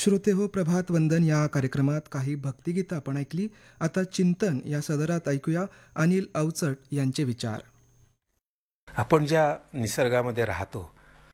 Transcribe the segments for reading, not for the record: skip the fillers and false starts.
श्रोते हो, प्रभात वंदन या कार्यक्रमात काही भक्तिगीतं आपण ऐकली. आता चिंतन या सदरात ऐकूया अनिल अवचट यांचे विचार. आपण ज्या निसर्गामध्ये राहतो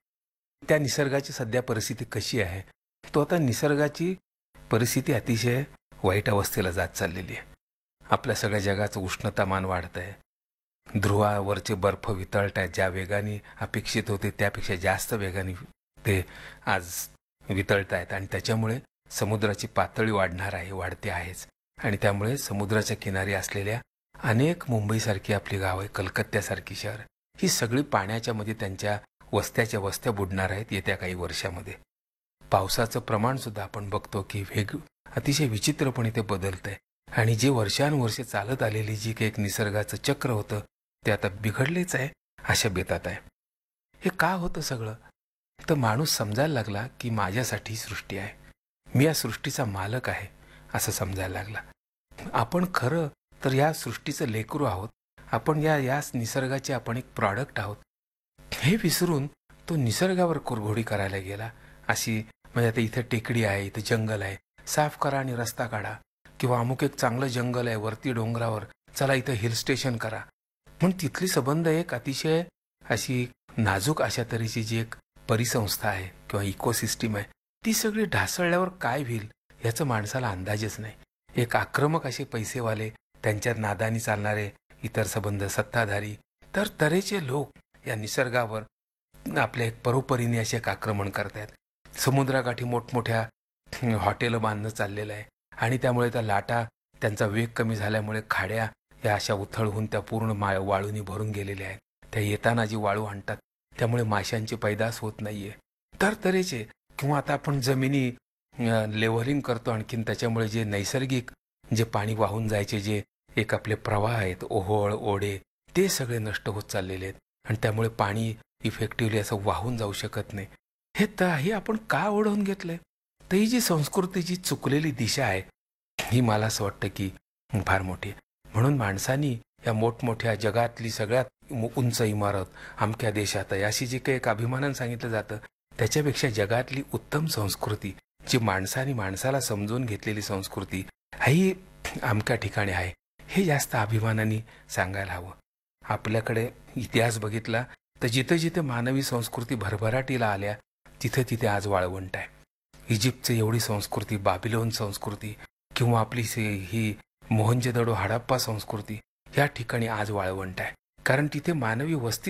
त्या निसर्गाची सध्या परिस्थिती कशी आहे? तो आता निसर्गाची परिस्थिती अतिशय वाईट अवस्थेला जात चाललेली आहे. आपल्या सगळ्या जगाचं उष्णतामान वाढत आहे. ध्रुवावरचे बर्फ वितळत आहेत. ज्या वेगाने अपेक्षित होते त्यापेक्षा जास्त वेगाने ते आज वितळत आहेत आणि त्याच्यामुळे समुद्राची पातळी वाढते आहेच. आणि त्यामुळे समुद्राच्या किनारी असलेल्या अनेक मुंबईसारखी आपली गावं, कलकत्त्यासारखी शहर, ही सगळी पाण्याच्या मध्ये त्यांच्या वस्त्या बुडणार आहेत येत्या काही वर्षामध्ये. पावसाचं प्रमाण सुद्धा आपण बघतो की अतिशय विचित्रपणे ते बदलतंय आणि जे वर्षानुवर्षे चालत आलेली जी काही एक निसर्गाचं चक्र होतं ते आता बिघडलेच आहे अशा बेतात आहे. हे का होतं सगळं? तर माणूस समजायला लागला की माझ्यासाठी सृष्टी आहे, मी या सृष्टीचा मालक आहे असं समजायला लागला. आपण खरं तर या सृष्टीचं लेकरू आहोत. आपण या निसर्गाचे आपण एक प्रॉडक्ट आहोत हे विसरून तो निसर्गावर कुरघोडी करायला गेला. अशी म्हणजे आता इथं टेकडी आहे, इथं जंगल आहे, साफ करा आणि रस्ता काढा. किंवा अमुक एक चांगलं जंगल आहे वरती डोंगरावर, चला इथं हिल स्टेशन करा. पण तिथली संबंध एक अतिशय अशी नाजूक अशा तऱ्हेची जी एक परिसंस्था आहे किंवा इकोसिस्टीम आहे, ती सगळी ढासळल्यावर काय होईल याचं माणसाला अंदाजच नाही. एक आक्रमक असे पैसेवाले, त्यांच्या नादानी चालणारे इतर संबंध, सत्ताधारी, तर तऱ्हेचे लोक या निसर्गावर आपल्या एक परोपरीने असे एक आक्रमण करतायत. समुद्राकाठी मोठमोठ्या हॉटेलं बांधणं चाललेलं आहे आणि त्यामुळे त्या लाटा, त्यांचा वेग कमी झाल्यामुळे खाड्या या अशा उथळ होऊन त्या पूर्ण वाळूनी भरून गेलेल्या आहेत. त्या येताना जी वाळू आणतात त्यामुळे माशांची पैदास होत नाहीये. तर तऱ्हेचे किंवा आता आपण जमिनी लेव्हलिंग करतो, आणखीन त्याच्यामुळे जे नैसर्गिक जे पाणी वाहून जायचे जे एक आपले प्रवाह आहेत, ओहोळ, ओढे, ते सगळे नष्ट होत चाललेले आहेत आणि त्यामुळे पाणी इफेक्टिव्हली असं वाहून जाऊ शकत नाही. हे आपण का ओढवून घेतलंय? तर ही जी संस्कृतीची चुकलेली दिशा आहे ही मला असं वाटतं की फार मोठी आहे. म्हणून माणसांनी या मोठमोठ्या जगातली सगळ्यात उंच इमारत अमक्या देशात आहे अशी जी काही एक अभिमानानं सांगितलं जातं, त्याच्यापेक्षा जगातली उत्तम संस्कृती, जी माणसाने माणसाला समजून घेतलेली संस्कृती ही अमक्या ठिकाणी आहे, हे जास्त अभिमानाने सांगायला हवं. आपल्याकडे इतिहास बघितला तर जिथे जिथे मानवी संस्कृती भरभराटीला आल्या तिथे तिथे आज वाळवंट आहे. इजिप्तची एवढी संस्कृती, बाबिलोन संस्कृती किंवा आपली ही मोहनजोदडो हडप्पा संस्कृती, या ठिकाणी आज वाळवंट आहे. कारण तिथे मानवी वस्ती